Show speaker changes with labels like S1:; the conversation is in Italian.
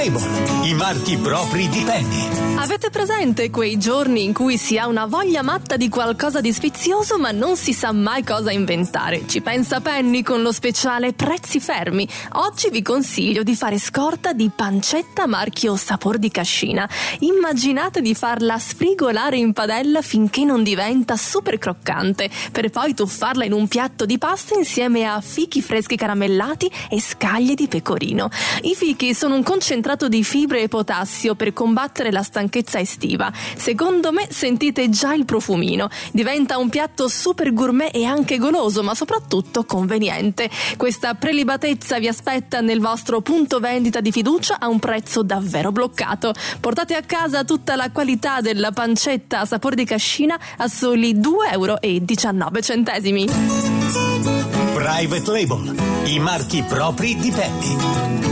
S1: I marchi propri di Penny.
S2: Avete presente quei giorni in cui si ha una voglia matta di qualcosa di sfizioso ma non si sa mai cosa inventare? Ci pensa Penny con lo speciale Prezzi Fermi. Oggi vi consiglio di fare scorta di pancetta marchio Sapor di Cascina. Immaginate di farla sfrigolare in padella finché non diventa super croccante, per poi tuffarla in un piatto di pasta insieme a fichi freschi caramellati e scaglie di pecorino. I fichi sono un concentrato di fibre e potassio per combattere la stanchezza estiva. Secondo me sentite già il profumino. Diventa un piatto super gourmet e anche goloso, ma soprattutto conveniente. Questa prelibatezza vi aspetta nel vostro punto vendita di fiducia a un prezzo davvero bloccato. Portate a casa tutta la qualità della pancetta a Sapor di Cascina a soli 2,19 €.
S1: Private Label. I marchi propri di Penny.